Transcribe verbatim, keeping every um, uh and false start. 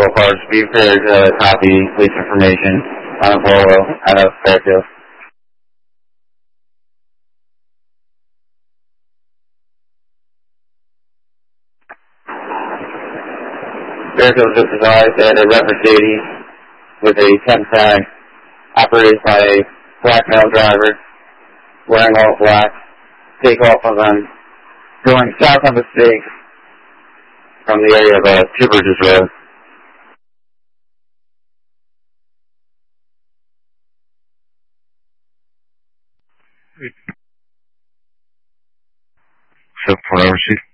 Polo Parks. Be prepared to copy police information on a Polo out of Fairfield. Fairfield just advised that a Red Mercedes with a temp tag operated by a black male driver wearing all black take off of them going south on the state from the area of uh, Two Bridges Road. seven four, I received.